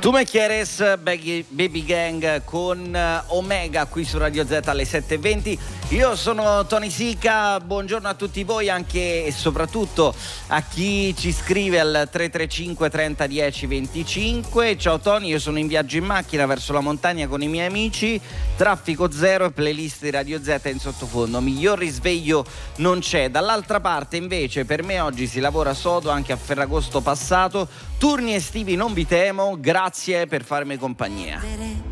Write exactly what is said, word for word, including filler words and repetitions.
Tu me quieres, Baby Gang con Omega qui su Radio Z alle sette e venti. Io sono Tony Sica, buongiorno a tutti voi, anche e soprattutto a chi ci scrive al tre tre cinque trenta dieci venticinque. Ciao Tony, io sono in viaggio in macchina verso la montagna con i miei amici, traffico zero e playlist di Radio Z in sottofondo, miglior risveglio non c'è. Dall'altra parte invece per me oggi si lavora sodo anche a Ferragosto passato, turni estivi non vi temo, grazie per farmi compagnia.